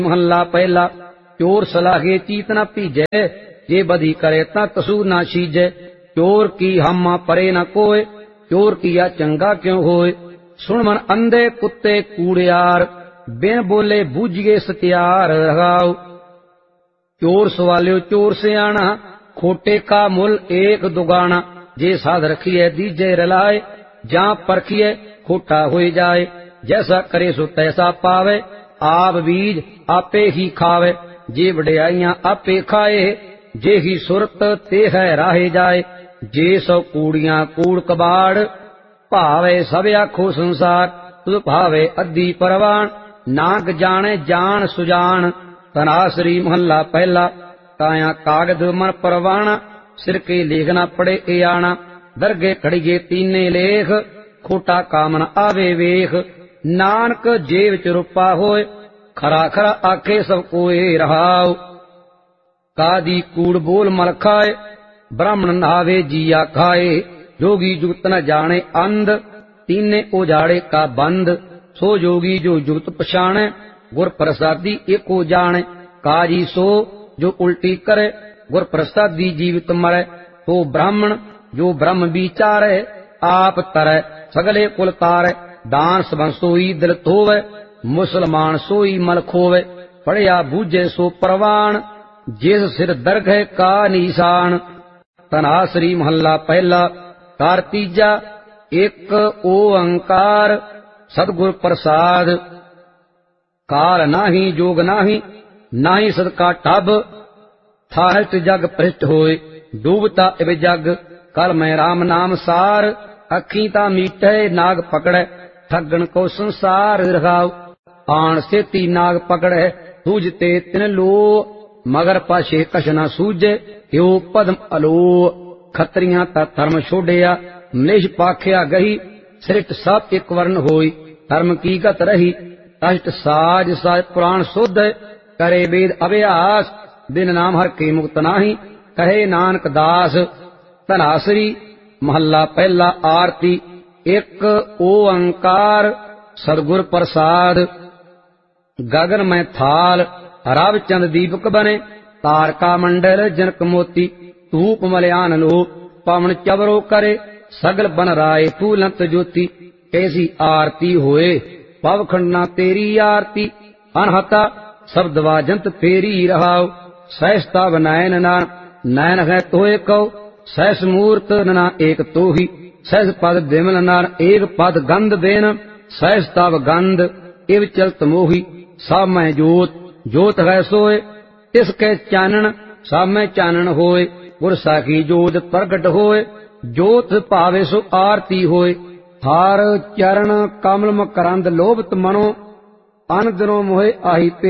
महला पहला। चोर सलाहे चीत न पीजै, जे बदी करे ता कसूर ना शीजै। चोर की हमा परे न कोय, चोर किया चंगा क्यों होए। सुन मन अंधे कुत्ते कूड़ियार, बिन बोले बूझिए सत्यार रहाओ। चोर सवाल्यो चोर सियाणा, खोटे का मुल एक दुगाना। जे साध रखिए दीजे रलाए, जां परखिए खोटा हो जाए। जैसा करे सो तैसा पावे, आप बीज आपे ही खावे। जे वड्याइयां आपे खाए, जे ही सुरत ते है राहे जाए। जे सौ कूड़ियां कूड़ कबाड़, भावे सब आखो संसार। तुझ भावे अद्धी परवान, नाक जाने जान सुजान। तनासरी महला पहला। काया कागद मन परवाना, सिर के लेखना पड़े ए आना। दरगे खड़िए तीने लेख, खोटा काम न आवे वेख। नानक जेब च रुपा होए, खरा खरा आखे सब कोए रहाओ। कादी कूड़ बोल मल खाए, ब्राह्मण नावे जिया खाए। जोगी जुगत न जाने अंध, तीने उजाड़े का बंद। सो जोगी जो जुगत पछाणे, गुर प्रसादी एको जाने। काजी सो जो उल्टी करे, गुर प्रसादी जीवित मरे। तो ब्राह्मण जो ब्रह्म विचारे, आप तरे सगले कुल तारे। दान सबन सोई दिल धोवे, मुसलमान सोई मल खोवे। पढ़िया बूझे सो परवान, जिस सिर दरगह का निशान। तनासरी महला पहला। कार तीजा। एक ओंकार सदगुर प्रसाद। काल नाही जोग नाही, नाही सद का टब। था हष्ट जग भ्रष्ट होए, डूबता इब जग। कल मैं राम नाम सार, अखी ता मीटे नाग पकड़े। ठगन को संसार रहाओ, आन सेती नाग पकड़े। सूझते तिन लो, मगर पाछे कछ न सूझे। यो पद्म अलो, खत्रियां ता धर्म छोड़िया। मलेश पाख्या गही, सृष्ट सब एक वर्ण होई। धर्म की गत रही, अष्ट साज साज पुराण शुद्ध। करे वेद अभ्यास, बिन नाम हर के मुक्त नाही। कहे नानक दास। तनासरी महला पहला। आरती। एक ओंकार सदगुर प्रसाद। गगन में थाल, रव चंद दीपक बने। तारका मंडल जनक मोती, धूप मलयान लो। पवन चवरो करे, सगल बन राय फूलंत ज्योति। कैसी आरती होए, पवखंडना तेरी आरती। अनहता शब्द वाजंत फेरी रहाओ। सहसता नयन नान, नयन है तोए कौ। सहस मूर्त नना एक तो ही, सहस पद विमल नान एक पद गंध बेन। सहस तव गंध इव चलत मोही, सब में जोत जोत है सोए। तिसके चानन सब में चानन होए, गुर साखी जोत प्रगट होए। जोत भावे सो आरती होए। हार चरण कमल मकरंद लोभत मनो, अन दिनों मोहे आही पे